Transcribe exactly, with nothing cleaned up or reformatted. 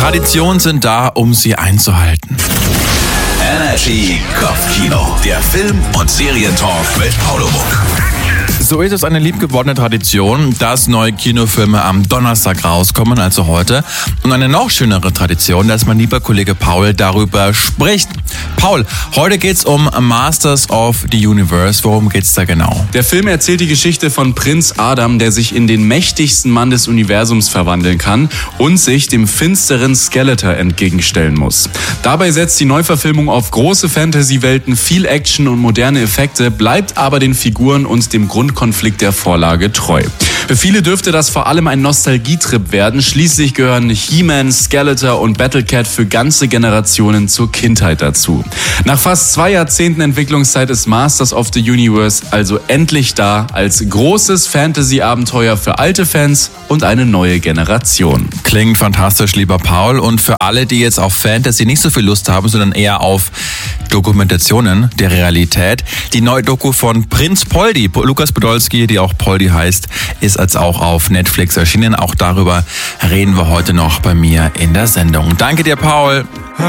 Traditionen sind da, um sie einzuhalten. Energy Kopfkino, der Film- und Serientalk mit Paolo Muck. So ist es eine liebgewordene Tradition, dass neue Kinofilme am Donnerstag rauskommen, also heute. Und eine noch schönere Tradition, dass mein lieber Kollege Paul darüber spricht. Paul, heute geht's um Masters of the Universe. Worum geht's da genau? Der Film erzählt die Geschichte von Prinz Adam, der sich in den mächtigsten Mann des Universums verwandeln kann und sich dem finsteren Skeletor entgegenstellen muss. Dabei setzt die Neuverfilmung auf große Fantasy-Welten, viel Action und moderne Effekte, bleibt aber den Figuren und dem Grundkonflikt der Vorlage treu. Für viele dürfte das vor allem ein Nostalgietrip werden. Schließlich gehören He-Man, Skeletor und Battlecat für ganze Generationen zur Kindheit dazu. Nach fast zwei Jahrzehnten Entwicklungszeit ist Masters of the Universe also endlich da als großes Fantasy-Abenteuer für alte Fans und eine neue Generation. Klingt fantastisch, lieber Paul. Und für alle, die jetzt auf Fantasy nicht so viel Lust haben, sondern eher auf Dokumentationen der Realität, die neue Doku von Prinz Poldi, Lukas Podolski, die auch Poldi heißt, ist als auch auf Netflix erschienen. Auch darüber reden wir heute noch bei mir in der Sendung. Danke dir, Paul.